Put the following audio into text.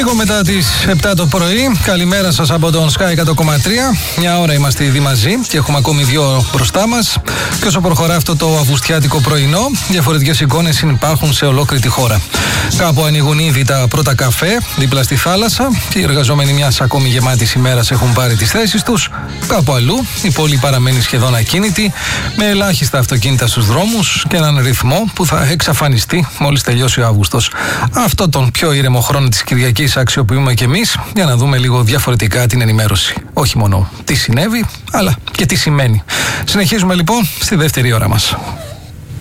Λίγο μετά τις 7 το πρωί, καλημέρα σας από τον Sky 100,3. Μια ώρα είμαστε ήδη μαζί και έχουμε ακόμη 2 μπροστά μας. Και όσο προχωρά αυτό το αυγουστιάτικο πρωινό, διαφορετικές εικόνες υπάρχουν σε ολόκληρη τη χώρα. Κάπου ανοίγουν ήδη τα πρώτα καφέ δίπλα στη θάλασσα και οι εργαζόμενοι μιας ακόμη γεμάτης ημέρας έχουν πάρει τις θέσεις τους. Κάπου αλλού η πόλη παραμένει σχεδόν ακίνητη, με ελάχιστα αυτοκίνητα στους δρόμους και έναν ρυθμό που θα εξαφανιστεί μόλις τελειώσει ο Αύγουστος. Αυτό τον πιο ήρεμο χρόνο της Κυριακής αξιοποιούμε κι εμείς για να δούμε λίγο διαφορετικά την ενημέρωση. Όχι μόνο τι συνέβη, αλλά και τι σημαίνει. Συνεχίζουμε λοιπόν στη δεύτερη ώρα μας.